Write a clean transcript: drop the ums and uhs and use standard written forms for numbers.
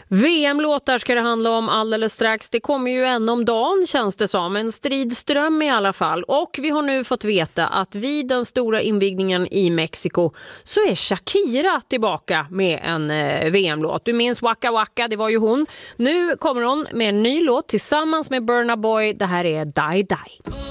VM-låtar ska det handla om alldeles strax. Det kommer ju en om dagen, känns det som. En stridström i alla fall. Och vi har nu fått veta att vid den stora invigningen i Mexiko så är Shakira tillbaka med en VM-låt. Du minns Waka Waka, det var ju hon. Nu kommer hon med en ny låt tillsammans med Burna Boy. Det här är Die Die.